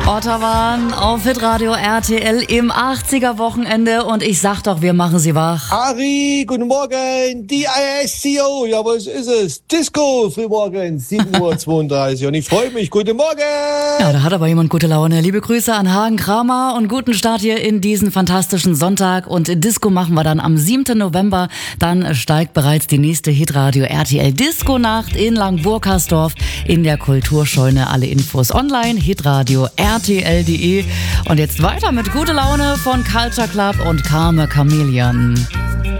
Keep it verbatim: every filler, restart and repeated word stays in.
Ottawa auf Hitradio R T L im achtziger-Wochenende und ich sag doch, wir machen sie wach. Ari, guten Morgen, D I S C O, ja was ist es? Disco, frühmorgen, sieben Uhr zweiunddreißig und ich freue mich, guten Morgen! Ja, da hat aber jemand gute Laune. Liebe Grüße an Hagen Kramer und guten Start hier in diesen fantastischen Sonntag und Disco machen wir dann am siebten November, dann steigt bereits die nächste Hitradio R T L Disco-Nacht in Langburg-Harsdorf in der Kulturscheune. Alle Infos online, hitradio R T L punkt de und jetzt weiter mit gute Laune von Culture Club und Karma Chameleon.